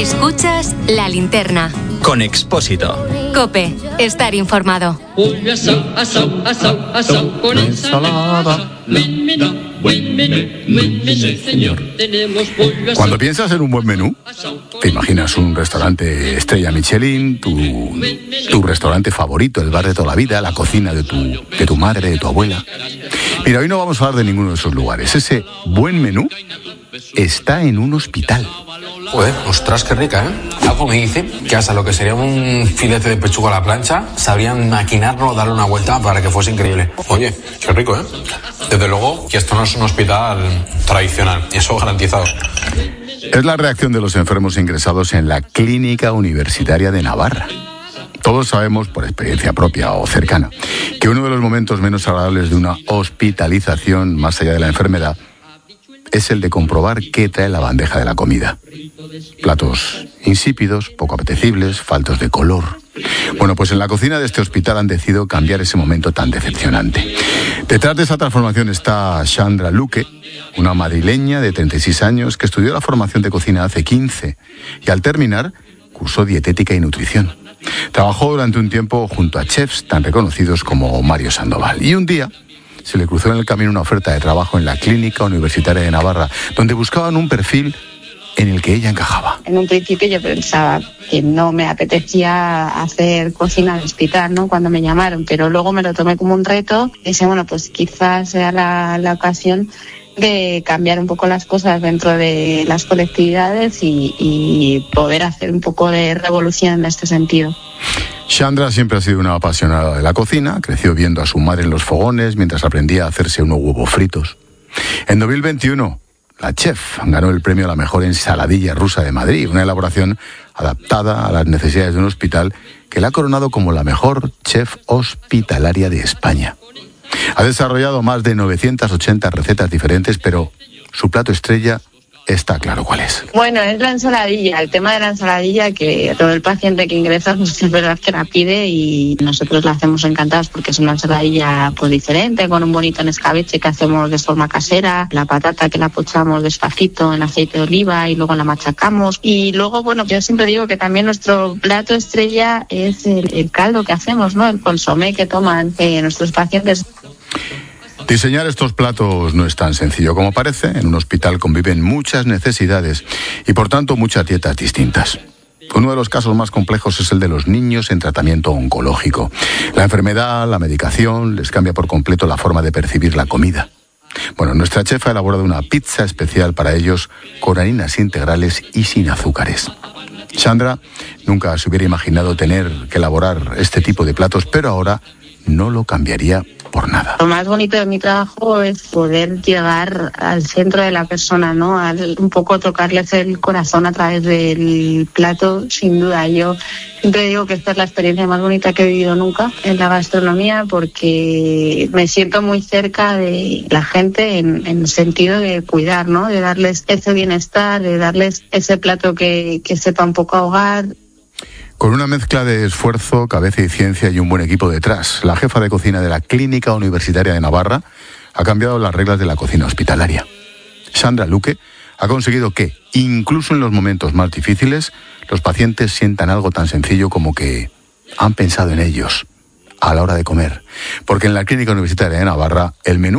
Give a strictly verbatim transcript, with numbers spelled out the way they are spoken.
Escuchas La Linterna. Con Expósito. COPE. Estar informado. Pollo asao, asao, asao, asao con ensalada. Buen menú, buen menú, buen menú, señor. Tenemos pollo asao. Cuando piensas en un buen menú, te imaginas un restaurante estrella Michelin, tu, tu restaurante favorito, el bar de toda la vida, la cocina de tu, de tu madre, de tu abuela. Mira, hoy no vamos a hablar de ninguno de esos lugares. Ese buen menú está en un hospital. Joder, ostras, qué rica, ¿eh? Algo me dice que hasta lo que sería un filete de pechuga a la plancha sabrían maquinarlo, darle una vuelta para que fuese increíble. Oye, qué rico, ¿eh? Desde luego que esto no es un hospital tradicional, eso garantizado. Es la reacción de los enfermos ingresados en la Clínica Universitaria de Navarra. Todos sabemos, por experiencia propia o cercana, que uno de los momentos menos agradables de una hospitalización, más allá de la enfermedad, es el de comprobar qué trae la bandeja de la comida. Platos insípidos, poco apetecibles, faltos de color. Bueno, pues en la cocina de este hospital han decidido cambiar ese momento tan decepcionante. Detrás de esa transformación está Sandra Luque, una madrileña de treinta y seis años que estudió la formación de cocina hace quince y al terminar cursó dietética y nutrición. Trabajó durante un tiempo junto a chefs tan reconocidos como Mario Sandoval. Y un día se le cruzó en el camino una oferta de trabajo en la Clínica Universitaria de Navarra, donde buscaban un perfil en el que ella encajaba. En un principio yo pensaba que no me apetecía hacer cocina de hospital, ¿no?, cuando me llamaron, pero luego me lo tomé como un reto y dije, bueno, pues quizás sea la, la ocasión de cambiar un poco las cosas dentro de las colectividades y, y poder hacer un poco de revolución en este sentido. Sandra siempre ha sido una apasionada de la cocina, creció viendo a su madre en los fogones mientras aprendía a hacerse unos huevos fritos. En dos mil veintiuno, la chef ganó el premio a la mejor ensaladilla rusa de Madrid, una elaboración adaptada a las necesidades de un hospital que la ha coronado como la mejor chef hospitalaria de España. Ha desarrollado más de novecientas ochenta recetas diferentes, pero su plato estrella está claro cuál es. Bueno, es la ensaladilla, el tema de la ensaladilla, que todo el paciente que ingresa pues, es verdad que la pide y nosotros la hacemos encantados porque es una ensaladilla pues diferente, con un bonito escabeche que hacemos de forma casera, la patata que la pochamos despacito en aceite de oliva y luego la machacamos. Y luego, bueno, yo siempre digo que también nuestro plato estrella es el, el caldo que hacemos, ¿no?, el consomé que toman eh, nuestros pacientes. Diseñar estos platos no es tan sencillo como parece. En un hospital conviven muchas necesidades y, por tanto, muchas dietas distintas. Uno de los casos más complejos es el de los niños en tratamiento oncológico. La enfermedad, la medicación, les cambia por completo la forma de percibir la comida. Bueno, nuestra chef ha elaborado una pizza especial para ellos con harinas integrales y sin azúcares. Sandra nunca se hubiera imaginado tener que elaborar este tipo de platos, pero ahora no lo cambiaría por nada. Lo más bonito de mi trabajo es poder llegar al centro de la persona, ¿no?, al un poco tocarles el corazón a través del plato, sin duda. Yo siempre digo que esta es la experiencia más bonita que he vivido nunca en la gastronomía, porque me siento muy cerca de la gente en, en el sentido de cuidar, ¿no?, de darles ese bienestar, de darles ese plato que, que sepa un poco ahogar. Con una mezcla de esfuerzo, cabeza y ciencia y un buen equipo detrás, la jefa de cocina de la Clínica Universitaria de Navarra ha cambiado las reglas de la cocina hospitalaria. Sandra Luque ha conseguido que, incluso en los momentos más difíciles, los pacientes sientan algo tan sencillo como que han pensado en ellos a la hora de comer. Porque en la Clínica Universitaria de Navarra, el menú